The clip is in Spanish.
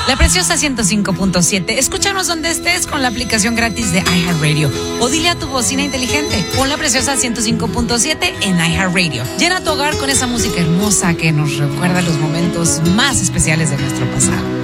La Preciosa 105.7. Escúchanos donde estés con la aplicación gratis de iHeartRadio. O dile a tu bocina inteligente, pon La Preciosa 105.7 en iHeartRadio. Llena tu hogar con esa música hermosa que nos recuerda los momentos más especiales de nuestro pasado.